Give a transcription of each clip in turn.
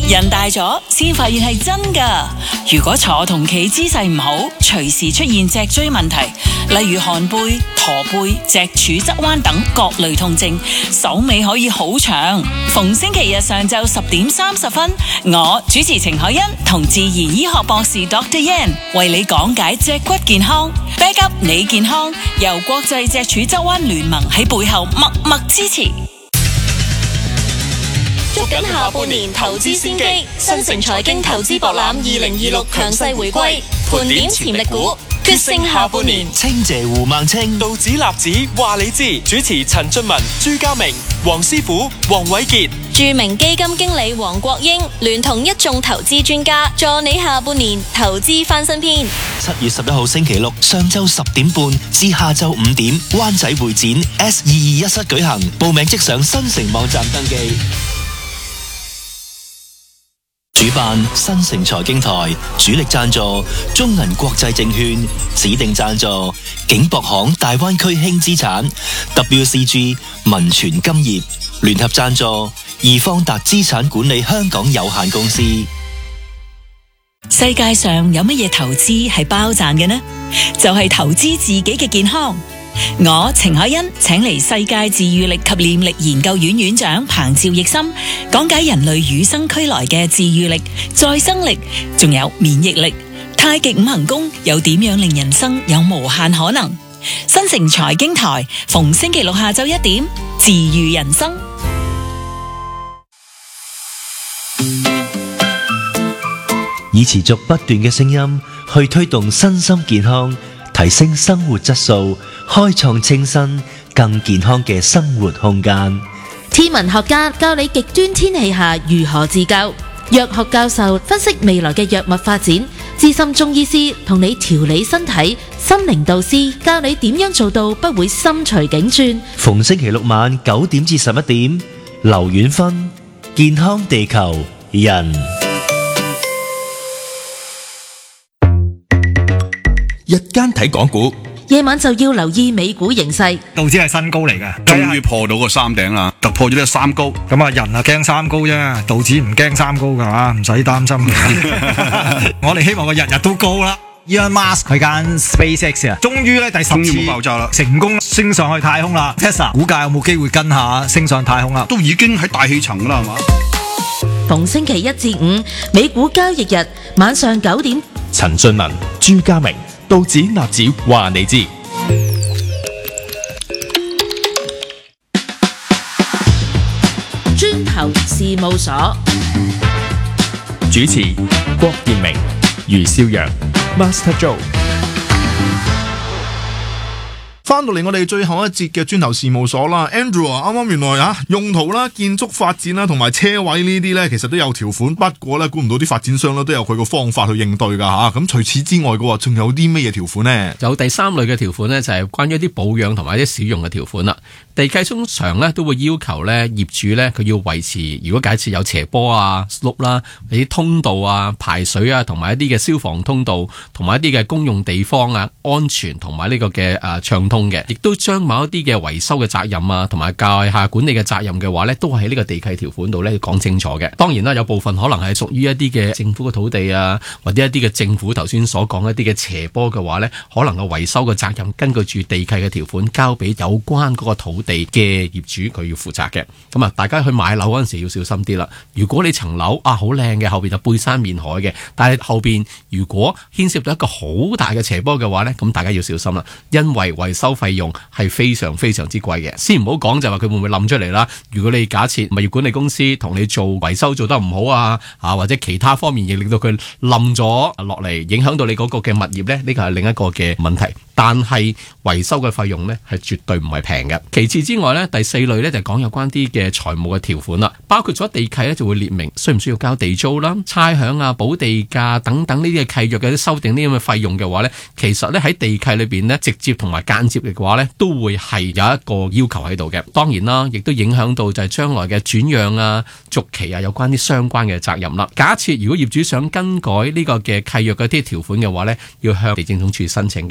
人大咗先發現係真㗎。如果坐同企姿勢唔好，隨時出現脊椎問題，例如寒背、駝背、脊柱側彎等各類痛症，手尾可以好長。逢星期日上晝10:30，我主持程海欣同自然醫學博士 Dr. Yan 為你講解脊骨健康。Back up 你健康，由國際脊柱側彎聯盟喺背後默默支持。 捉緊下半年投資先機，新城財經投資博覽2026強勢回歸，盤點潛力股，決勝下半年。 清謝胡孟青， 道指立指話你知。主持陳俊文、朱家明、黃師傅、黃偉傑。 著名基金經理黃國英聯同一眾投資專家，助你下半年投資翻新篇。 7月11號星期六上晝10點半至下晝5點，灣仔會展 S221室舉行，報名即上新城網站登記。主辦新城財經台，主力贊助中銀國際證券，指定贊助景博行大灣區輕資產 WCG 民傳金業，聯合贊助易方達資產管理香港有限公司。 世界上有乜嘢投資係包賺嘅呢？就係投資自己嘅健康。我程海欣請嚟世界治癒力及念力研究院院長彭趙奕森講解人類與生俱來嘅治癒力、再生力，仲有免疫力。太極五行功又點樣令人生有無限可能？新城財經台逢星期六下晝1點，治癒人生。 以持續不斷嘅聲音去推動身心健康，提升生活質素，開創清新更健康嘅生活空間。 天文學家教你極端天氣下如何自救，藥學教授分析未來嘅藥物發展，資深中醫師同你調理身體，心靈導師教你點樣做到不會心隨境轉。 逢星期六晚9點至11點，劉遠芬健康地球人。 日間睇港股， 夜晚就要留意美股形勢。 道指係新高嚟嘅， 終於破到個三頂啦，突破咗呢個三高。 咁啊，人啊驚三高啫，道指唔驚三高噶嘛，唔使擔心嘅。我哋希望佢日日都高啦。Elon Musk 佢間 SpaceX 啊，終於咧第10次爆炸啦， 成功升上去太空啦。Tesla 股價有冇機會跟下升上太空啊？ 都已經喺大氣層啦，係嘛？ 逢星期1至5美股交易日晚上9點， 陳俊文、朱家明，道指納指話你知。 專投事務所主持郭建明、余少陽、Master Joe。 翻到嚟我哋最後一節嘅專投事務所啦 ，Andrew 啊，啱啱原來用途啦、建築發展啦同埋車位呢啲呢，其實都有條款，不過呢，估唔到啲發展商呢都有佢個方法去應對噶吓。咁除此之外嘅話，仲有啲咩嘢條款呢？ 有第三類嘅條款呢，就係關於一啲保養同埋一啲使用嘅條款啦。地契通常呢都會要求呢業主呢，佢要維持，如果假設有斜坡啊、slope 啦、啲通道啊、排水啊，同埋一啲嘅消防通道，同埋一啲嘅公用地方啊，安全同埋呢個嘅暢通嘅，亦都將某一啲嘅維修嘅責任啊，同埋教下管理嘅責任嘅話呢，都係喺呢個地契條款度呢講清楚嘅。當然啦，有部分可能係屬於一啲嘅政府嘅土地啊，或者一啲嘅政府頭先所講一啲嘅斜坡嘅話呢，可能個維修嘅責任根據住地契嘅條款交俾有關嗰個土地嘅業主佢要負責嘅。咁啊，大家去買樓嗰陣時要小心啲啦。如果你層樓好靚嘅，後邊就背山面海嘅，但係後邊如果牽涉到一個好大嘅斜坡嘅話呢，咁大家要小心啦，因為維修費用係非常非常之貴嘅。先唔好講就話佢會唔會冧出嚟啦。如果你假設物業管理公司同你做維修做得唔好啊，或者其他方面亦令到佢冧咗落嚟，影響到你嗰個嘅物業呢，呢個係另一個嘅問題。但係維修嘅費用呢係絕對唔係平嘅。其次之外呢，第4類呢就講有關啲嘅財務嘅條款啦，包括咗地契呢就會列明需唔需要交地租啦、差餉啊、補地價等等呢啲嘅契約嘅修訂呢啲咁嘅費用嘅話呢，其實呢喺地契裏邊呢，直接同埋間接嘅話呢，都會係有一個要求喺度嘅。當然啦，亦都影響到就係將來嘅轉讓啊、續期啊有關啲相關嘅責任啦。假設如果業主想更改呢個嘅契約嘅啲條款嘅話呢，要向地政總署申請嘅。點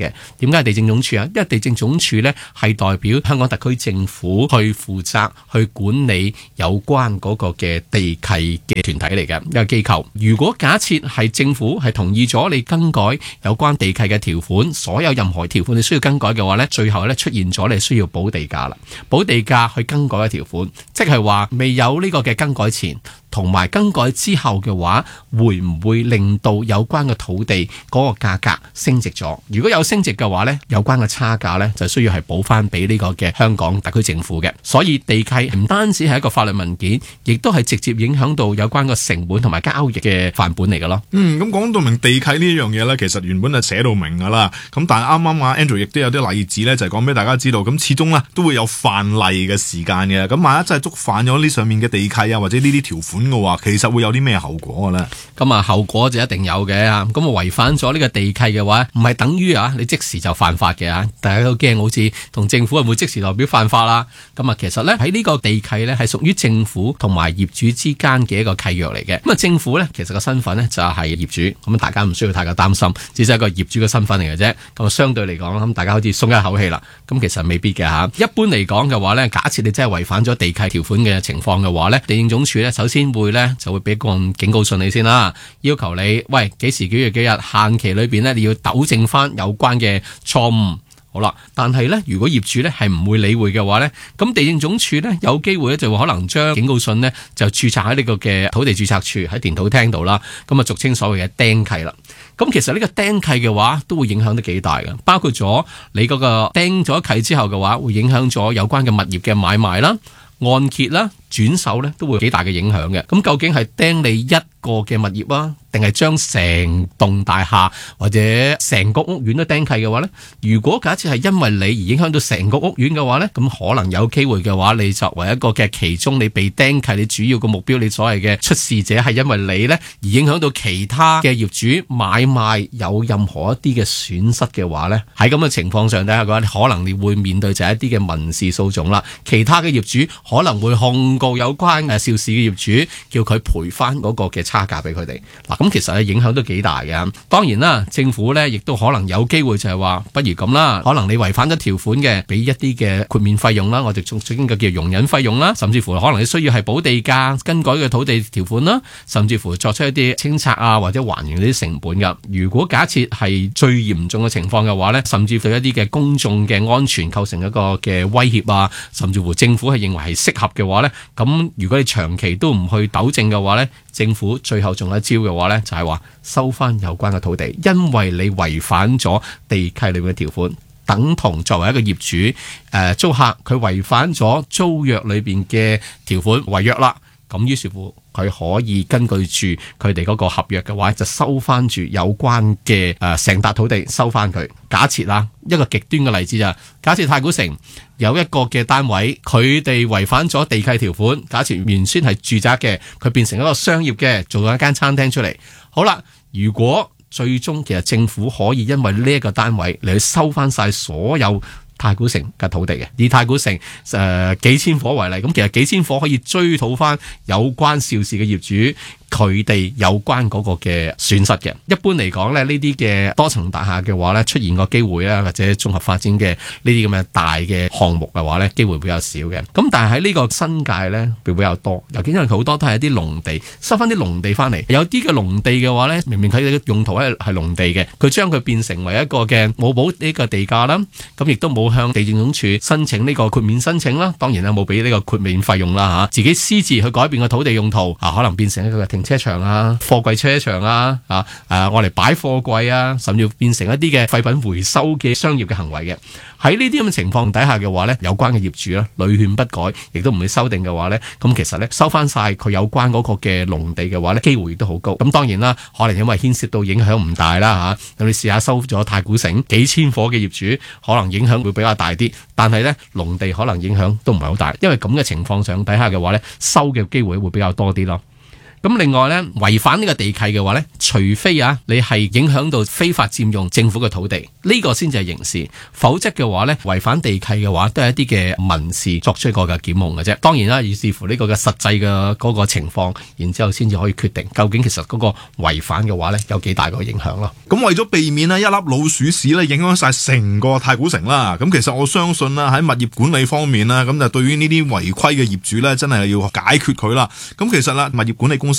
點解地政總署啊？因為地政總署呢係代表香港特區政府去負責去管理有關嗰個嘅地契嘅團體嚟嘅一個機構。如果假設係政府係同意咗你更改有關地契嘅條款，所有任何條款你需要更改嘅話呢，最後呢出現咗你需要補地價啦，補地價去更改嘅條款，即係話未有呢個嘅更改前同埋更改之後嘅話，會唔會令到有關嘅土地嗰個價格升值咗？如果有升值嘅話呢，有關嘅差價呢就需要係補翻俾呢個嘅香港特區政府嘅。所以地契唔單止係一個法律文件，亦都係直接影響到有關嘅成本同埋交易嘅範本嚟㗎咯。 咁講到明地契呢樣嘢呢，其實原本係寫到明㗎啦。咁但係啱啱阿 Andrew 亦都有啲例子呢，就係講俾大家知道。咁始終呢都會有犯例嘅時間嘅。咁萬一真係觸犯咗呢上面嘅地契啊，或者呢啲條款嘅話，其實會有啲咩後果嘅咧？咁啊，後果就一定有嘅啊！咁啊，違反咗呢個地契嘅話，唔係等於啊你即時就犯法嘅啊！大家都驚好似同政府會唔會即時代表犯法啦？咁啊，其實咧喺呢個地契咧係屬於政府同埋業主之間嘅一個契約嚟嘅。咁啊，政府咧其實個身份咧就係業主，咁大家唔需要太過擔心，只係一個業主嘅身份嚟嘅啫。咁啊，相對嚟講，咁大家好似鬆一口氣啦。咁其實未必嘅嚇。一般嚟講嘅話咧，假設你真係違反咗地契條款嘅情況嘅話咧，地政總署咧首先會咧就會俾個警告信你先啦，要求你喂幾時幾月幾日限期裏邊咧，你要糾正翻有關嘅錯誤。好啦，但係咧，如果業主咧係唔會理會嘅話咧，咁地政總署咧有機會咧就會可能將警告信咧就註冊喺呢個嘅土地註冊處喺電土廳度啦，咁啊俗稱所謂嘅釘契啦。咁其實呢個釘契嘅話都會影響得幾大嘅，包括咗你嗰個釘咗契之後嘅話，會影響咗有關嘅物業嘅買賣啦、按揭啦、轉手咧都會幾大嘅影響嘅。咁究竟係釘你一個嘅物業啊，定係將成棟大廈或者成個屋苑都釘契嘅話呢？如果假設係因為你而影響到成個屋苑嘅話呢，咁可能有機會嘅話，你作為一個嘅其中你被釘契，你主要嘅目標，你所謂嘅出事者係因為你呢而影響到其他嘅業主買賣有任何一啲嘅損失嘅話呢，喺咁嘅情況上底下嘅話，可能你會面對就係一啲嘅民事訴訟啦。其他嘅業主可能會控告有關肇事嘅業主，叫佢賠翻嗰個嘅差價俾佢哋。嗱，咁其實係影響都幾大嘅。當然啦，政府呢亦都可能有機會就係話，不如咁啦，可能你違反咗條款嘅，俾一啲嘅豁免費用啦，我哋仲經過叫容忍費用啦，甚至乎可能你需要係補地價、更改嘅土地條款啦，甚至乎作出一啲清拆啊或者還原呢啲成本噶。如果假設係最嚴重嘅情況嘅話呢，甚至對一啲嘅公眾嘅安全構成一個嘅威脅啊，甚至乎政府係認為係適合嘅話呢，咁如果你長期都唔去糾正嘅話呢，政府最後仲有一招嘅話呢，就係話收翻有關嘅土地，因為你違反咗地契裏面嘅條款，等同作為一個業主租客，佢違反咗租約裏邊嘅條款違約啦。咁於是乎佢可以根據住佢哋嗰個合約嘅話，就收翻住有關嘅成笪土地收翻佢。假設啊，一個極端嘅例子就係，假設太古城有一個嘅單位，佢哋違反咗地契條款，假設原先係住宅嘅，佢變成一個商業嘅，做咗一間餐廳出嚟。好啦，如果最終其實政府可以因為呢一個單位嚟去收翻晒所有太古城嘅土地嘅，以太古城幾千伙為例，咁其實幾千伙可以追討翻有關肇事嘅業主佢哋有關嗰個嘅損失嘅。一般嚟講咧，呢啲嘅多層大廈嘅話咧，出現個機會啊，或者綜合發展嘅呢啲咁嘅大嘅項目嘅話咧，機會比較少嘅。咁但係喺呢個新界咧，會比較多，尤其因為好多都係一啲農地，收翻啲農地翻嚟。有啲嘅農地嘅話咧，明明佢哋嘅用途係農地嘅，佢將佢變成為一個嘅冇補呢個地價啦，咁亦都冇向地政總署申請呢個豁免申請啦。當然啦，冇俾呢個豁免費用啦嚇，自己私自去改變個土地用途啊，可能變成一個停車場啊、貨櫃車場啊、我嚟擺貨櫃啊，甚至變成一啲嘅廢品回收嘅商業嘅行為嘅。喺呢啲咁嘅情況底下嘅話呢，有關嘅業主咧屢勸不改，亦都唔會修訂嘅話呢，咁其實呢，收翻晒佢有關嗰個嘅農地嘅話呢，機會亦都好高。咁當然啦，可能因為牽涉到影響唔大啦嚇，咁你試下收咗太古城幾千伙嘅業主，可能影響會比較大啲，但係呢，農地可能影響都唔係好大，因為咁嘅情況上底下嘅話呢，收嘅機會會比較多啲咯。 咁另外咧，違反呢個地契嘅話咧，除非你係影響到非法佔用政府嘅土地，呢個先至係刑事，否則嘅話咧，違反地契嘅話都係一啲嘅民事作出一個嘅檢控嘅啫。當然啦，要視乎呢個嘅實際嘅嗰個情況，然之後先至可以決定究竟其實嗰個違反嘅話咧有幾大個影響咯。 咁為咗避免一粒老鼠屎咧影響晒成個太古城啦，咁其實我相信啦喺物業管理方面啦，咁就對於呢啲違規嘅業主咧真係要解決佢啦。咁其實啦，物業管理公